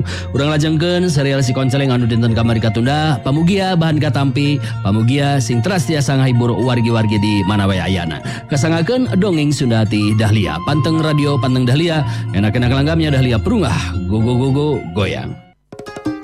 Urang lajengkeun serial si Konceleng anu dinten kamari katunda, pamugia bahan katampi, pamugia sing trastiasa ngahibur wargi-wargi di mana wae ayana. Kasangakeun dongeng Sunda ti Dahlia, panteng radio panteng Dahlia, enak-enak langgamnya Dahlia perungah, gogo goyang.